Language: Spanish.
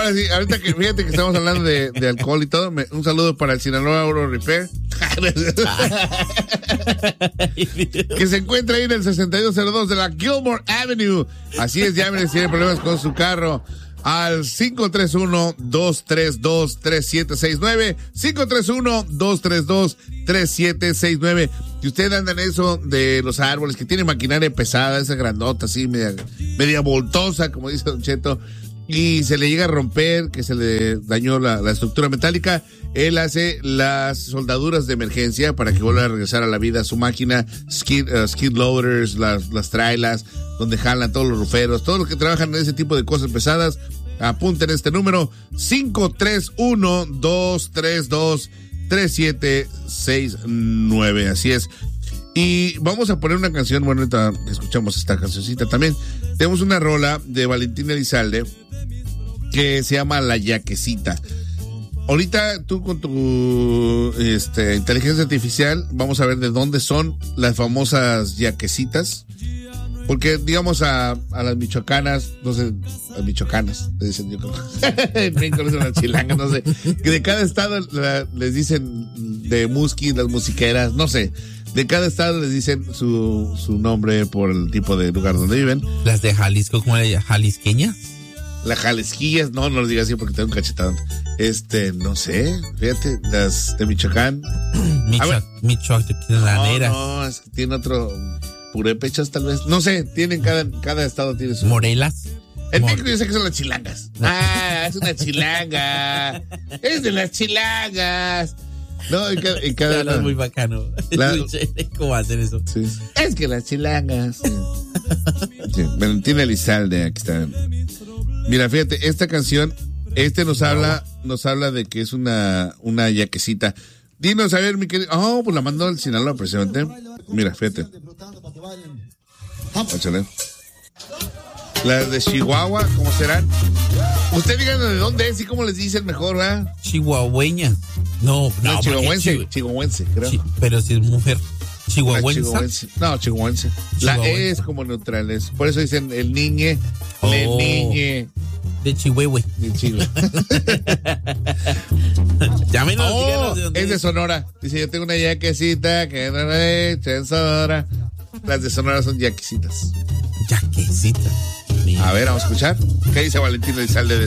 Ahora sí, ahorita que fíjate que estamos hablando de alcohol y todo, un saludo para el Sinaloa Auto Repair. Que se encuentra ahí en el 6202 de la Gilmore Avenue. Así es, llámenle si tiene problemas con su carro al 531-232-3769. 531-232-3769. Si usted anda en eso de los árboles, que tiene maquinaria pesada, esa grandota así, media voltosa, como dice Don Cheto, y se le llega a romper, que se le dañó la estructura metálica, él hace las soldaduras de emergencia para que vuelva a regresar a la vida su máquina, skid loaders, las trailas, donde jalan todos los ruferos, todos los que trabajan en ese tipo de cosas pesadas. Apunten este número, 531-232-3769, así es. Y vamos a poner una canción, bueno, ahorita escuchamos esta cancioncita también. Tenemos una rola de Valentín Elizalde que se llama La Yaquecita. Ahorita tú con tu inteligencia artificial vamos a ver de dónde son las famosas yaquecitas. Porque, digamos, a las michoacanas, no sé, las michoacanas, le dicen yo creo. En México le dicen las chilangas, no sé. Que de cada estado les dicen de musquis, las musiqueras, no sé. De cada estado les dicen su nombre por el tipo de lugar donde viven. Las de Jalisco, ¿cómo le llaman? ¿Jalisqueñas? Las jalisquillas, no lo digas así porque tengo un cachetadón. No sé, fíjate, las de Michoacán. Michoacaneras. No, es que tiene otro... Purépechas, tal vez. No sé, tienen cada estado tiene su... Morelas. En México yo sé que son las chilangas. Ah, es una chilanga. Es de las chilangas. No, en cada es muy bacano. ¿Cómo hacer eso? Sí. Es que las chilangas. Sí. Valentín Elizalde, aquí está. Mira, fíjate, esta canción, nos habla de que es una yaquecita. Dinos, a ver, mi querido. Oh, pues la mandó el Sinaloa precisamente. Mira, fíjate. Échale. Las de Chihuahua, ¿cómo serán? Usted díganos de dónde es y cómo les dicen mejor, ¿verdad? Chihuahueña. No, chihuahuense, creo. Pero si es mujer. Chihuahuense. No, chihuahuense. La E es como neutrales. Por eso dicen el niñe, le niñe. De Chihuahua. Llámenos, díganos de dónde es de Sonora. Dice, yo tengo una yaquecita que no es en Sonora. Las de Sonora son yaquecitas. Yaquecitas. A ver, vamos a escuchar. ¿Qué dice Valentín Elizalde de